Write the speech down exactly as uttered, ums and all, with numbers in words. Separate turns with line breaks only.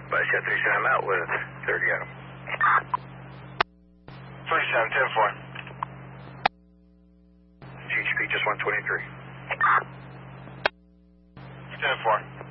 Bus Jet three seven, I'm out with thirty Adam.
three seven, ten four.
G H P just one twenty-three.
ten four.